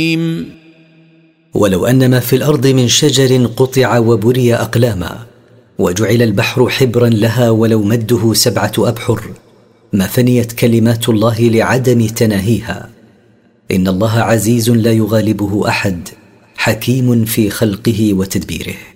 ولو أن ما في الأرض من شجر قطع وبري أقلاما وجعل البحر حبرا لها ولو مده 7 أبحر ما فنيت كلمات الله لعدم تناهيها. إن الله عزيز لا يغالبه أحد، حكيم في خلقه وتدبيره.